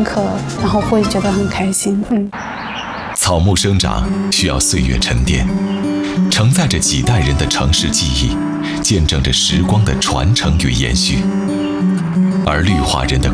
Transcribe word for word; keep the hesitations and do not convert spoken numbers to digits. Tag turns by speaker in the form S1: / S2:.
S1: 深刻，然后会觉得很开心。嗯，
S2: 草木生长需要岁月沉淀，承载着几代人的城市记忆，见证着时光的传承与延续，而绿化人的